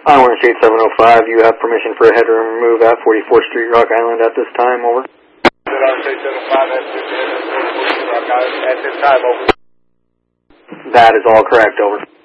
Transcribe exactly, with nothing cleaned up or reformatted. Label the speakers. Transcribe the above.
Speaker 1: Orange State seven oh five, you have permission for a headroom move at forty-fourth Street, Rock Island at this time, over.
Speaker 2: Orange State seven oh five, at forty-fourth Street, Rock Island at this time, over.
Speaker 1: That is all correct, over.